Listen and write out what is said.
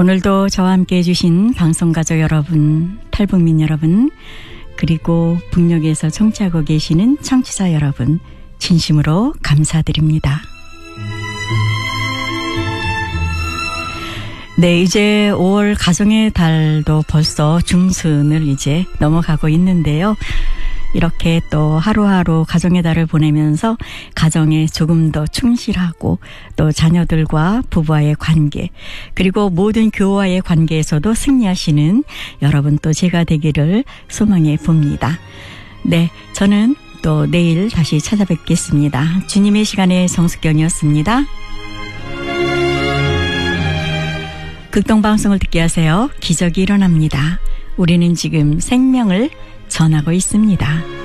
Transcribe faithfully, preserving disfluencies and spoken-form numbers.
오늘도 저와 함께 해주신 방송가족 여러분, 탈북민 여러분, 그리고 북녘에서 청취하고 계시는 청취자 여러분, 진심으로 감사드립니다. 네, 이제 오월 가정의 달도 벌써 중순을 이제 넘어가고 있는데요. 이렇게 또 하루하루 가정의 달을 보내면서 가정에 조금 더 충실하고 또 자녀들과 부부와의 관계, 그리고 모든 교우와의 관계에서도 승리하시는 여러분 또 제가 되기를 소망해 봅니다. 네, 저는 또 내일 다시 찾아뵙겠습니다. 주님의 시간의 정숙경이었습니다. 극동방송을 듣게 하세요. 기적이 일어납니다. 우리는 지금 생명을 전하고 있습니다.